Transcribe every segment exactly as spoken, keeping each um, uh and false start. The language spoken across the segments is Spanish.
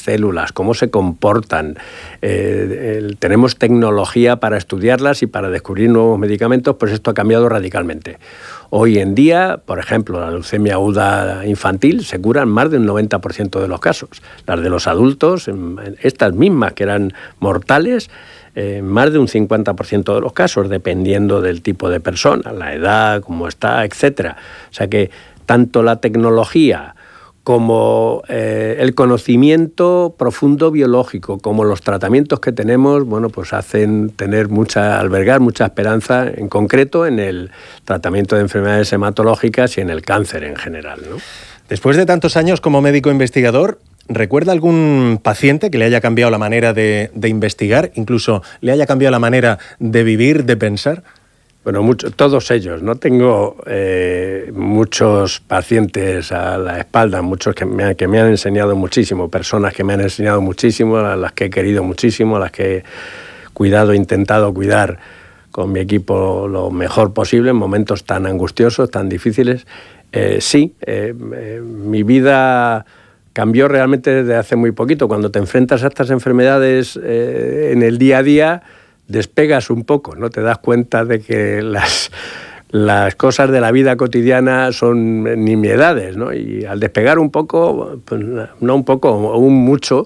células, cómo se comportan. Eh, el, tenemos tecnología para estudiarlas y para descubrir nuevos medicamentos, pues esto ha cambiado radicalmente. Hoy en día, por ejemplo, la leucemia aguda infantil se cura en más del noventa por ciento de los casos. Las de los adultos, estas mismas que eran mortales, eh, más de un cincuenta por ciento de los casos, dependiendo del tipo de persona, la edad, cómo está, etcétera. O sea que tanto la tecnología como eh, el conocimiento profundo biológico, como los tratamientos que tenemos, bueno, pues hacen tener mucha, albergar mucha esperanza, en concreto en el tratamiento de enfermedades hematológicas y en el cáncer en general, ¿no? Después de tantos años como médico investigador, ¿recuerda algún paciente que le haya cambiado la manera de, de investigar, incluso le haya cambiado la manera de vivir, de pensar? Bueno, mucho, todos ellos, ¿no? Tengo eh, muchos pacientes a la espalda, muchos que me, que me han enseñado muchísimo, personas que me han enseñado muchísimo, a las que he querido muchísimo, a las que he cuidado, intentado cuidar con mi equipo lo mejor posible en momentos tan angustiosos, tan difíciles. Eh, sí, eh, eh, mi vida cambió realmente desde hace muy poquito. Cuando te enfrentas a estas enfermedades eh, en el día a día, despegas un poco, ¿no? Te das cuenta de que las, las cosas de la vida cotidiana son nimiedades, ¿no? Y al despegar un poco, pues no un poco, un mucho,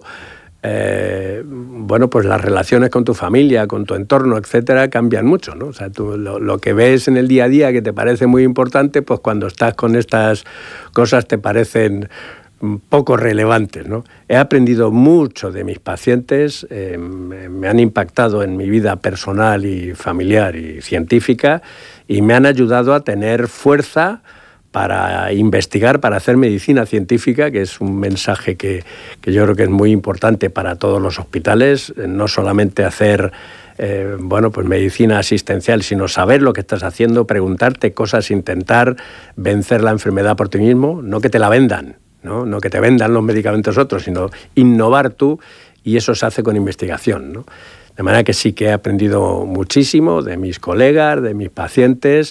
eh, bueno, pues las relaciones con tu familia, con tu entorno, etcétera, cambian mucho, ¿no? O sea, tú lo, lo que ves en el día a día que te parece muy importante, pues cuando estás con estas cosas te parecen poco relevantes, ¿no? He aprendido mucho de mis pacientes, eh, me han impactado en mi vida personal y familiar y científica y me han ayudado a tener fuerza para investigar, para hacer medicina científica, que es un mensaje que, que yo creo que es muy importante para todos los hospitales, no solamente hacer eh, bueno, pues medicina asistencial, sino saber lo que estás haciendo, preguntarte cosas, intentar vencer la enfermedad por ti mismo, no que te la vendan, ¿no? No que te vendan los medicamentos otros, sino innovar tú, y eso se hace con investigación, ¿no? De manera que sí que he aprendido muchísimo de mis colegas, de mis pacientes,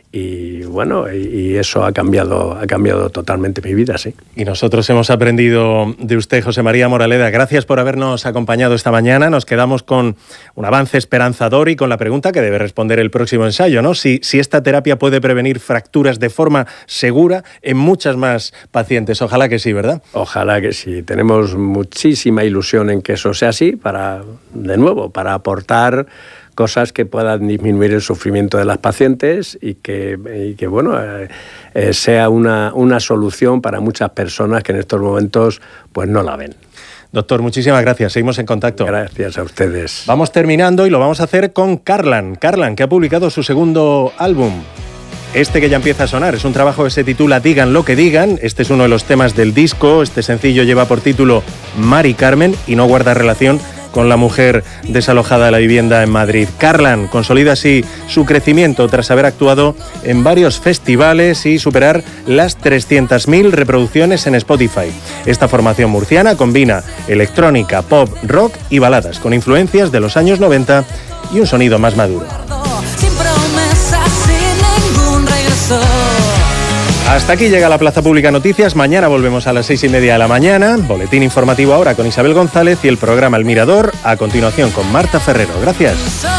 y bueno, y, y eso ha cambiado, ha cambiado totalmente mi vida, sí. Y nosotros hemos aprendido de usted, José María Moraleda. Gracias por habernos acompañado esta mañana. Nos quedamos con un avance esperanzador y con la pregunta que debe responder el próximo ensayo, ¿no? Si, si esta terapia puede prevenir fracturas de forma segura en muchas más pacientes. Ojalá que sí, ¿verdad? Ojalá que sí. Tenemos muchísima ilusión en que eso sea así, para, de nuevo, para aportar cosas que puedan disminuir el sufrimiento de las pacientes y que, y que bueno, eh, eh, sea una, una solución para muchas personas que en estos momentos pues no la ven. Doctor, muchísimas gracias. Seguimos en contacto. Gracias a ustedes. Vamos terminando y lo vamos a hacer con Carlan. Carlan, que ha publicado su segundo álbum. Este que ya empieza a sonar es un trabajo que se titula Digan lo que digan. Este es uno de los temas del disco. Este sencillo lleva por título Mari Carmen y no guarda relación con la mujer desalojada de la vivienda en Madrid. Carlan consolida así su crecimiento tras haber actuado en varios festivales y superar las trescientas mil reproducciones en Spotify. Esta formación murciana combina electrónica, pop, rock y baladas con influencias de los años noventa y un sonido más maduro. Hasta aquí llega la Plaza Pública Noticias. Mañana volvemos a las seis y media de la mañana. Boletín informativo ahora con Isabel González y el programa El Mirador a continuación con Marta Ferrero. Gracias.